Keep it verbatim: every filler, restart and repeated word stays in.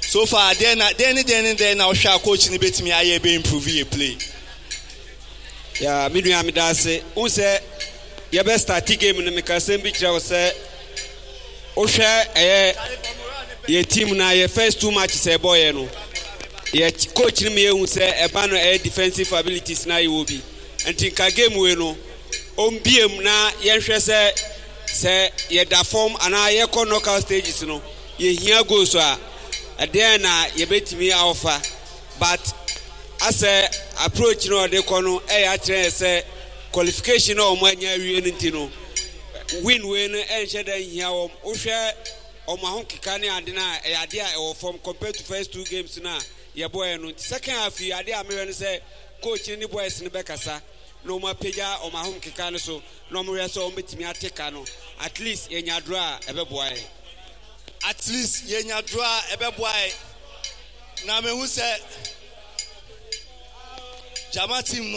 So far, then, then, then, then, I'll share coach in bit me. I have been improving a play. Yeah, me do am da say. Who say your best start game in the Mikasen Beach? I say, oh share eh your team na your first two matches a boy no. Your coach me who say a banner eh defensive abilities na you will be. And think a game we no. On B M na yenhwe say say ye da form ana ye ko knockout stages no. Ye here goes so then na ye betimi offer, but as a approach no de kono e ya kire say qualification no mo anya wie nti no win we no e hye dan hia wo hwe o ma ho keka ne ade na e ade a e wo form compared to first two games na ye boy no second half ade a me we no say coach ni boys ni bekasa no ma peja o ma ho keka no so no mo we so o betimi ateka no at least ye nya draw e be boy. At least yenya draw ebe boy na me hu say Jama team